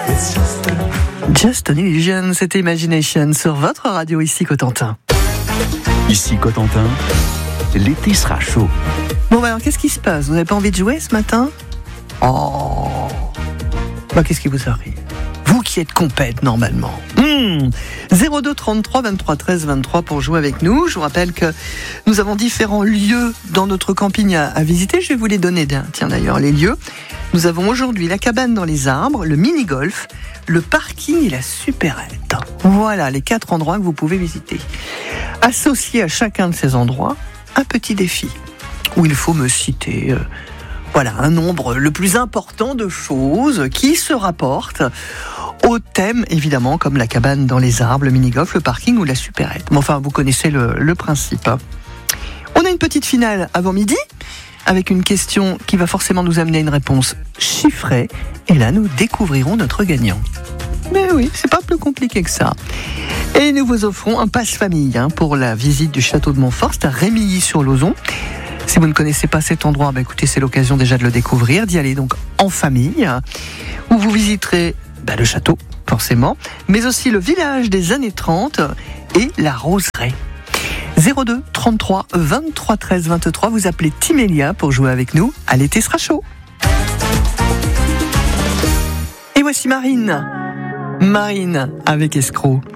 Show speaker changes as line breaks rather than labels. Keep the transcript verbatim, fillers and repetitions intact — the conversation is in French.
Just an Illusion, c'était Imagination sur votre radio ici Cotentin.
Ici Cotentin, l'été sera chaud.
Bon bah alors qu'est-ce qui se passe? Vous n'avez pas envie de jouer ce matin? Oh bah qu'est-ce qui vous arrive? Vous qui êtes compète normalement. Mmh. zéro deux trente-trois vingt-trois treize vingt-trois pour jouer avec nous. Je vous rappelle que nous avons différents lieux dans notre camping à, à visiter. Je vais vous les donner. Tiens d'ailleurs les lieux. Nous avons aujourd'hui la cabane dans les arbres, le mini-golf, le parking et la supérette. Voilà les quatre endroits que vous pouvez visiter. Associé à chacun de ces endroits, un petit défi où il faut me citer... Euh, Voilà, un nombre le plus important de choses qui se rapportent au thème, évidemment, comme la cabane dans les arbres, le mini-golf, le parking ou la supérette. Mais enfin, vous connaissez le, le principe. On a une petite finale avant midi, avec une question qui va forcément nous amener à une réponse chiffrée. Et là, nous découvrirons notre gagnant. Mais oui, c'est pas plus compliqué que ça. Et nous vous offrons un passe-famille hein, pour la visite du château de Montfort, c'est à Rémilly-sur-Lauzon. Si vous ne connaissez pas cet endroit, bah écoutez, c'est l'occasion déjà de le découvrir, d'y aller donc en famille, où vous visiterez bah, le château, forcément, mais aussi le village des années trente et la roseraie. zéro deux trente-trois vingt-trois treize vingt-trois, vous appelez Timélia pour jouer avec nous. À l'été sera chaud. Et voici Marine. Marine avec Escroc.